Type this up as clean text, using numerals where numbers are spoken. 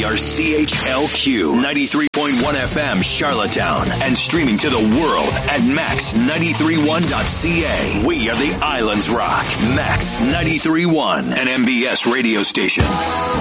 are CHLQ 93.1 FM Charlottetown and streaming to the world at max931.ca. We are the Islands Rock, Max 93.1, an MBS radio station.